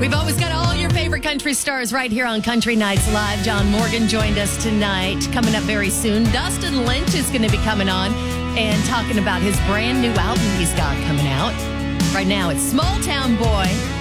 We've always got all your favorite country stars right here on Country Nights Live. John Morgan joined us tonight. Coming up very soon, Dustin Lynch is going to be coming on and talking about his brand new album he's got coming out. Right now, it's Small Town Boy.